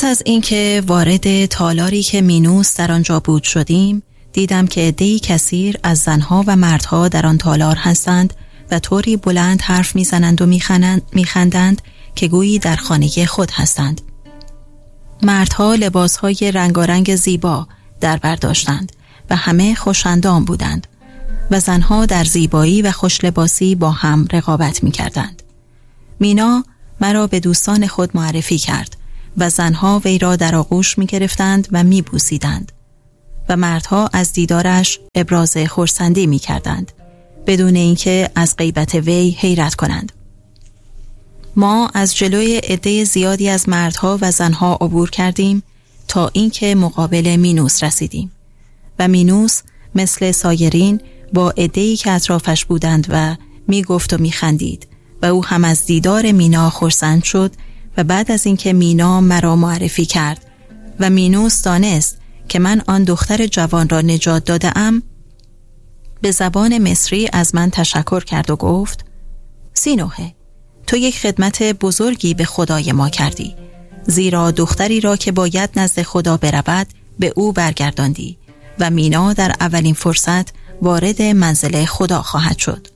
از اینکه وارد تالاری که مینوس در آنجا بود شدیم، دیدم که عده‌ای کثیر از زنها و مردها در آن تالار هستند و طوری بلند حرف میزنند و میخندند که گویی در خانه خود هستند. مردها لباسهای رنگارنگ زیبا در بر داشتند و همه خوش‌اندام بودند و زنها در زیبایی و خوش‌لباسی با هم رقابت می‌کردند. مینا مرا به دوستان خود معرفی کرد و زنها وی را در آغوش می‌گرفتند و می‌بوسیدند و مردها از دیدارش ابراز خرسندی می‌کردند بدون اینکه از غیبت وی حیرت کنند. ما از جلوی عده زیادی از مردها و زنها عبور کردیم تا اینکه مقابل مینوس رسیدیم و مینوس مثل سایرین با عده‌ای که اطرافش بودند و می گفت و می خندید و او هم از دیدار مینا خرسند شد و بعد از اینکه مینا مرا معرفی کرد و مینوس دانست که من آن دختر جوان را نجات داده‌ام، به زبان مصری از من تشکر کرد و گفت: سینوحه، تو یک خدمت بزرگی به خدای ما کردی، زیرا دختری را که باید نزد خدا برود به او برگرداندی و مینا در اولین فرصت وارد منزل خدا خواهد شد.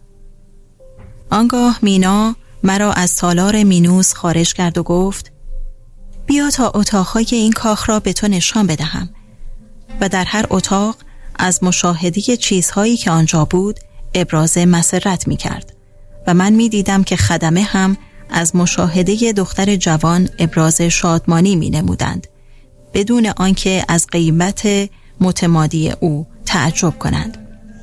آنگاه مینا مرا از تالار مینوس خارج کرد و گفت: بیا تا اتاقهای این کاخ را به تو نشان بدهم. و در هر اتاق از مشاهده چیزهایی که آنجا بود ابراز مسرت می کرد و من می دیدم که خدمه هم از مشاهده دختر جوان ابراز شادمانی می نمودند بدون آنکه از قیمت متمادی او تعجب کنند.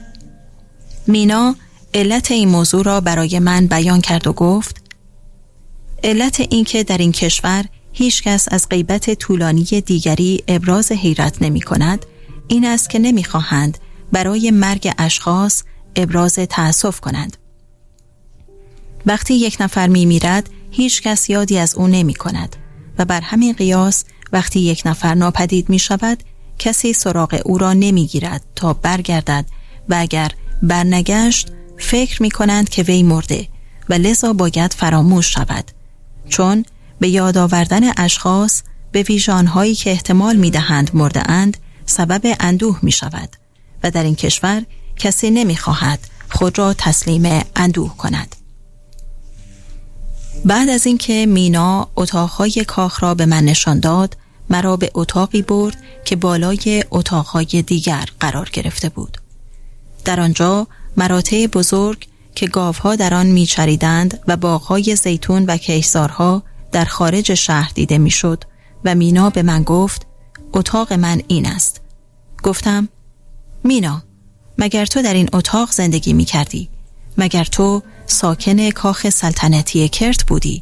مینا علت این موضوع را برای من بیان کرد و گفت: علت این که در این کشور هیچ کس از غیبت طولانی دیگری ابراز حیرت نمی کند این است که نمی خواهند برای مرگ اشخاص ابراز تأسف کنند. وقتی یک نفر می میرد هیچ کس یادی از او نمی کند و بر همین قیاس وقتی یک نفر ناپدید می شود کسی سراغ او را نمی گیرد تا برگردد و اگر برنگشت فکر می کنند که وی مرده و لذا باید فراموش شود، چون به یاد آوردن اشخاص به ویژه آنهایی که احتمال می دهند مرده اند سبب اندوه می شود و در این کشور کسی نمی خواهد خود را تسلیم اندوه کند. بعد از اینکه مینا اتاقهای کاخ را به من نشان داد، مرا به اتاقی برد که بالای اتاقهای دیگر قرار گرفته بود. در آنجا مراتع بزرگ که گاوها در آن میچریدند و باغهای زیتون و کشزارها در خارج شهر دیده میشد و مینا به من گفت: اتاق من این است. گفتم: مینا، مگر تو در این اتاق زندگی می کردی؟ مگر تو ساکن کاخ سلطنتی کرت بودی؟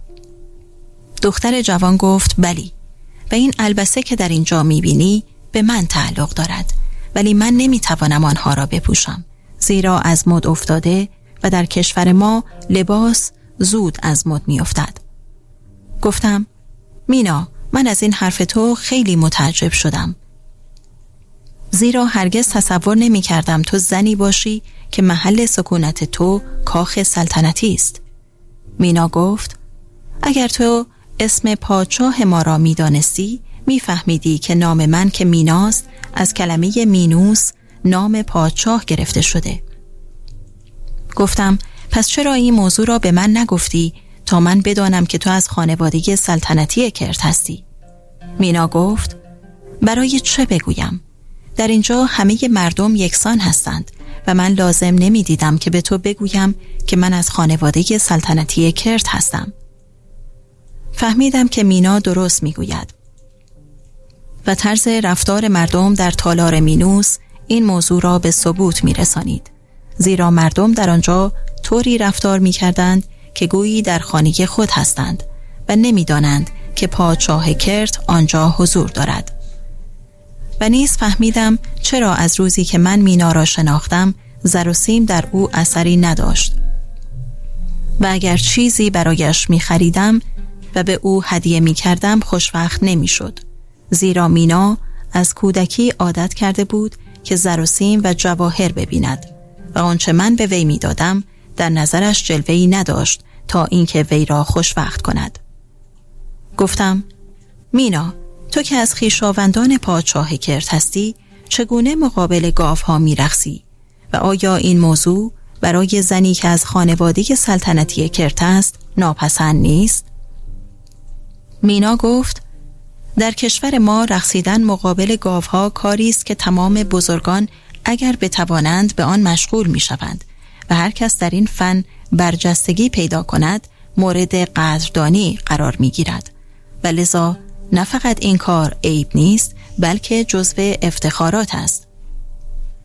دختر جوان گفت: بلی، و این البسه که در اینجا می بینی به من تعلق دارد، ولی من نمی توانم آنها را بپوشم زیرا از مد افتاده و در کشور ما لباس زود از مد می افتد. گفتم: مینا، من از این حرف تو خیلی متعجب شدم، زیرا هرگز تصور نمی کردم تو زنی باشی که محل سکونت تو کاخ سلطنتی است. مینا گفت: اگر تو اسم پادشاه ما را می دانستی می فهمیدی که نام من که میناست از کلمه مینوس نام پادشاه گرفته شده. گفتم: پس چرا این موضوع را به من نگفتی تا من بدانم که تو از خانواده سلطنتی کرت هستی؟ مینا گفت: برای چه بگویم؟ در اینجا همه مردم یکسان هستند و من لازم نمی دیدم که به تو بگویم که من از خانواده سلطنتی کرت هستم. فهمیدم که مینا درست می گوید و طرز رفتار مردم در تالار مینوس این موضوع را به ثبوت می رسانید، زیرا مردم در آنجا طوری رفتار می کردند که گویی در خانه خود هستند و نمی دانند که پادشاه کرت آنجا حضور دارد. و نیز فهمیدم چرا از روزی که من مینا را شناختم زر و سیم در او اثری نداشت و اگر چیزی برایش می خریدم و به او هدیه می کردم خوشوقت نمی شد، زیرا مینا از کودکی عادت کرده بود که زر و سیم و جواهر ببیند و آنچه من به وی می دادم در نظرش جلوه‌ای نداشت تا اینکه وی را خوشوقت کند. گفتم: مینا، تو که از خویشاوندان پادشاه کرت هستی، چگونه مقابل گاوها میرقصی؟ و آیا این موضوع برای زنی که از خانواده سلطنتی کرت است ناپسند نیست؟ مینا گفت: در کشور ما رقصیدن مقابل گاوها کاری است که تمام بزرگان اگر بتوانند به آن مشغول میشوند و هر کس در این فن برجستگی پیدا کند مورد قدردانی قرار میگیرد و لذا نه فقط این کار عیب نیست بلکه جزو افتخارات است.